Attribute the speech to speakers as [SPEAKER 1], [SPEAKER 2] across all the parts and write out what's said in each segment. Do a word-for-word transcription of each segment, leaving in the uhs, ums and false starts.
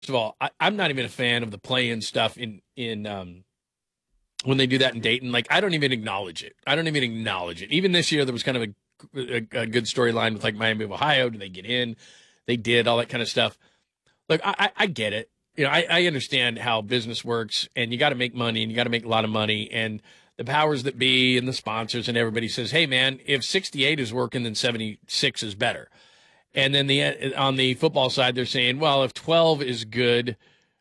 [SPEAKER 1] of all, I, I'm not even a fan of the play-in stuff in in um, when they do that in Dayton. Like, I don't even acknowledge it. I don't even acknowledge it. Even this year, there was kind of a, a, a good storyline with like Miami of Ohio. Do they get in? They did all that kind of stuff. Look, I, I, I get it. You know, I, I understand how business works, and you got to make money, and you got to make a lot of money, and the powers that be and the sponsors and everybody says, hey, man, if sixty-eight is working, then seventy-six is better. And then the on the football side, they're saying, well, if twelve is good,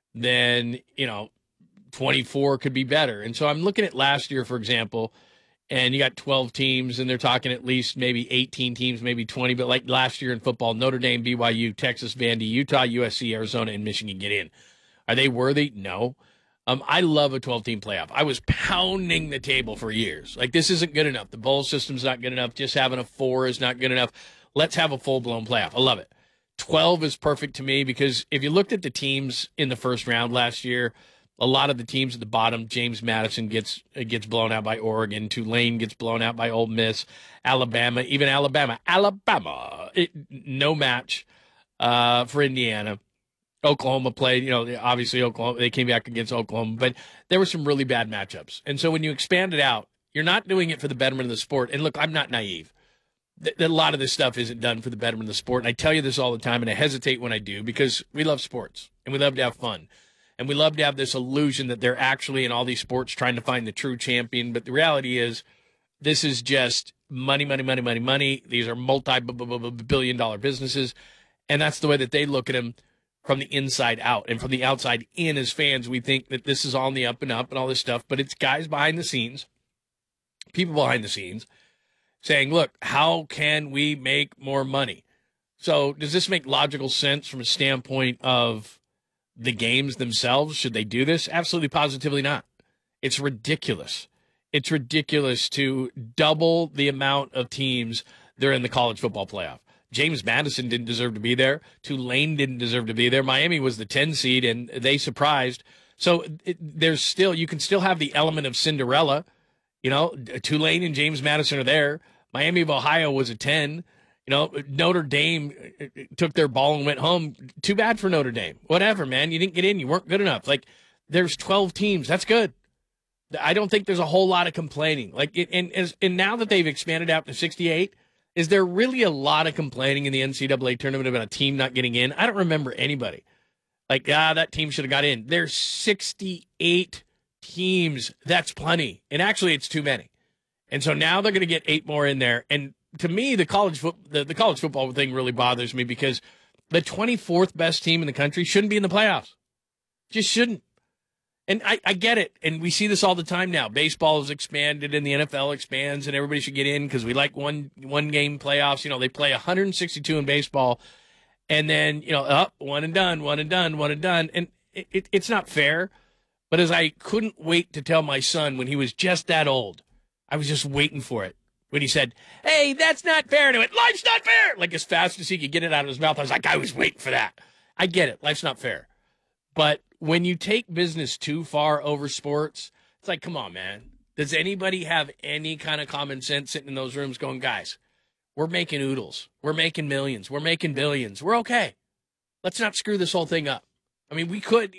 [SPEAKER 1] then, you know, twenty-four could be better. And so I'm looking at last year, for example, and you got twelve teams, and they're talking at least maybe eighteen teams, maybe twenty. But like last year in football, Notre Dame, B Y U, Texas, Vandy, Utah, U S C, Arizona, and Michigan get in. Are they worthy? No. Um, I love a twelve-team playoff. I was pounding the table for years. Like, this isn't good enough. The bowl system's not good enough. Just having a four is not good enough. Let's have a full-blown playoff. I love it. twelve is perfect to me because if you looked at the teams in the first round last year, a lot of the teams at the bottom, James Madison gets gets blown out by Oregon. Tulane gets blown out by Ole Miss. Alabama, even Alabama. Alabama, it, no match uh, for Indiana. Oklahoma played, you know, obviously Oklahoma, they came back against Oklahoma, but there were some really bad matchups. And so when you expand it out, you're not doing it for the betterment of the sport. And look, I'm not naive. A lot of this stuff isn't done for the betterment of the sport. And I tell you this all the time, and I hesitate when I do because we love sports and we love to have fun. And we love to have this illusion that they're actually in all these sports trying to find the true champion. But the reality is this is just money, money, money, money, money. These are multi-billion dollar businesses. And that's the way that they look at them from the inside out. And from the outside in as fans, we think that this is all on the up and up and all this stuff. But it's guys behind the scenes, people behind the scenes, saying, look, how can we make more money? So does this make logical sense from a standpoint of the games themselves? Should they do this? Absolutely, positively not. It's ridiculous. It's ridiculous to double the amount of teams that are in the college football playoff. James Madison didn't deserve to be there. Tulane didn't deserve to be there. Miami was the ten seed, and they surprised. So it, there's still, you can still have the element of Cinderella. You know, Tulane and James Madison are there. Miami of Ohio was a ten. You know, Notre Dame took their ball and went home. Too bad for Notre Dame. Whatever, man. You didn't get in. You weren't good enough. Like, there's twelve teams. That's good. I don't think there's a whole lot of complaining. Like, and, and, and now that they've expanded out to sixty-eight, is there really a lot of complaining in the N C double A tournament about a team not getting in? I don't remember anybody. Like, ah, that team should have got in. There's sixty-eight teams. That's plenty. And actually, it's too many. And so now they're going to get eight more in there. And to me, the college fo- the, the college football thing really bothers me because the twenty-fourth best team in the country shouldn't be in the playoffs. Just shouldn't. And I, I get it. And we see this all the time now. Baseball has expanded and the N F L expands and everybody should get in because we like one one game playoffs. You know, they play one hundred sixty-two in baseball and then, you know, up, oh, one and done, one and done, one and done. And it, it, it's not fair. But as I couldn't wait to tell my son when he was just that old, I was just waiting for it. When he said, hey, that's not fair. And I went, life's not fair. Like as fast as he could get it out of his mouth. I was like, I was waiting for that. I get it. Life's not fair. But when you take business too far over sports, it's like, come on, man. Does anybody have any kind of common sense sitting in those rooms going, guys, we're making oodles. We're making millions. We're making billions. We're okay. Let's not screw this whole thing up. I mean, we could,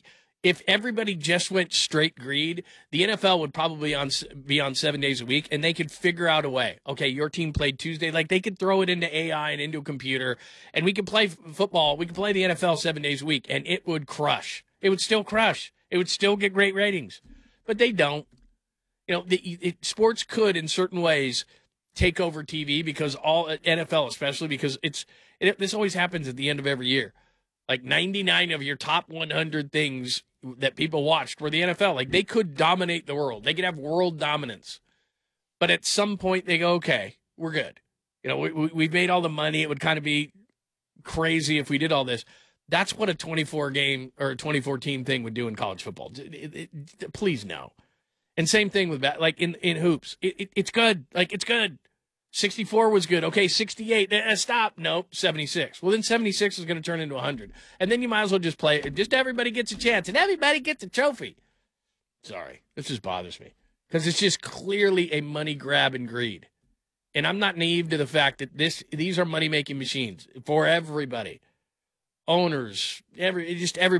[SPEAKER 1] if everybody just went straight greed, the N F L would probably on, be on seven days a week, and they could figure out a way. Okay, your team played Tuesday. Like, they could throw it into A I and into a computer, and we could play football. We could play the N F L seven days a week, and it would crush. It would still crush. It would still get great ratings. But they don't. You know, the, it, sports could, in certain ways, take over T V because all, N F L especially, because it's it, this always happens at the end of every year. Like ninety-nine of your top one hundred things that people watched were the N F L. Like, they could dominate the world. They could have world dominance. But at some point, they go, okay, we're good. You know, we, we, we've made all the money. It would kind of be crazy if we did all this. That's what a twenty-four game or a twenty-four team thing would do in college football. It, it, it, please no. And same thing with that. Like in, in hoops, it, it, it's good. Like, it's good. sixty-four was good. Okay, sixty-eight. Uh, stop. Nope, seventy-six. Well, then seventy-six is going to turn into one hundred. And then you might as well just play it. Just everybody gets a chance, and everybody gets a trophy. Sorry. This just bothers me. Because it's just clearly a money grab and greed. And I'm not naive to the fact that this these are money-making machines for everybody. owners, every just every